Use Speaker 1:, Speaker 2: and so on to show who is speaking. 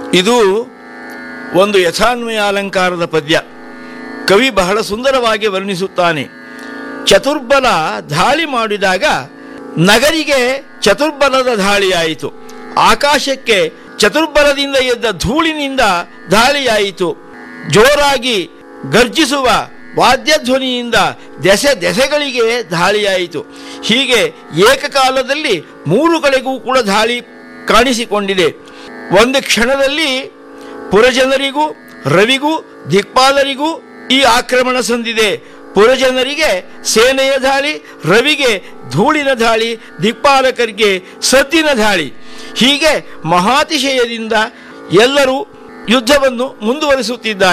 Speaker 1: ಇದು ಒಂದು ಯಥಾನ್ವಯ ಅಲಂಕಾರದ ಪದ್ಯ. ಕವಿ ಬಹಳ ಸುಂದರವಾಗಿ ವರ್ಣಿಸುತ್ತಾನೆ. ಚತುರ್ಬಲ ಧಾಳಿ ಮಾಡಿದಾಗ ನಗರಿಗೆ ಚತುರ್ಬಲದ ಧಾಳಿಯಾಯಿತು, ಆಕಾಶಕ್ಕೆ ಚತುರ್ಬಲದಿಂದ ಎದ್ದ ಧೂಳಿನಿಂದ ಧಾಳಿಯಾಯಿತು, ಜೋರಾಗಿ ಗರ್ಜಿಸುವ ವಾದ್ಯಧ್ವನಿಯಿಂದ ದೆಸೆಗಳಿಗೆ ಧಾಳಿಯಾಯಿತು. ಹೀಗೆ ಏಕಕಾಲದಲ್ಲಿ 3 ಕಡೆಗೂ ಕೂಡ ಧಾಳಿ ಕಾಣಿಸಿಕೊಂಡಿದೆ. ಒಂದು ಕ್ಷಣದಲ್ಲಿ ಪುರಜನರಿಗೂ ರವಿಗೂ ದಿಕ್ಪಾಲರಿಗೂ ಈ ಆಕ್ರಮಣ ಸಂದಿದೆ. ಪುರಜನರಿಗೆ ಸೇನೆಯ ಧಾಳಿ, ರವಿಗೆ ಧೂಳಿನ ಧಾಳಿ, ದಿಕ್ಪಾಲಕರಿಗೆ ಸದ್ದಿನ ಧಾಳಿ. ಹೀಗೆ ಮಹಾತಿಶಯದಿಂದ ಎಲ್ಲರೂ ಯುದ್ಧವನ್ನು ಮುಂದುವರಿಸುತ್ತಿದ್ದಾರೆ.